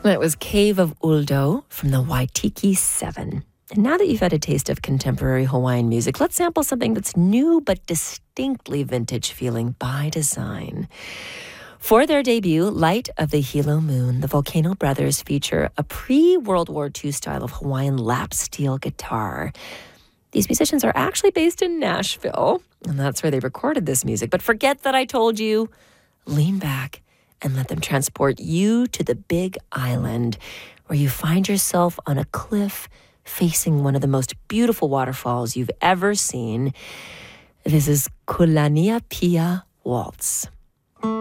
That was Cave of Uldo from the Waitiki 7. And now that you've had a taste of contemporary Hawaiian music, let's sample something that's new but distinctly vintage feeling by design. For their debut, Light of the Hilo Moon, the Volcano Brothers feature a pre-World War II style of Hawaiian lap steel guitar. These musicians are actually based in Nashville, and that's where they recorded this music. But forget that I told you. Lean back and let them transport you to the Big Island, where you find yourself on a cliff facing one of the most beautiful waterfalls you've ever seen. This is Kulaniapia Waltz.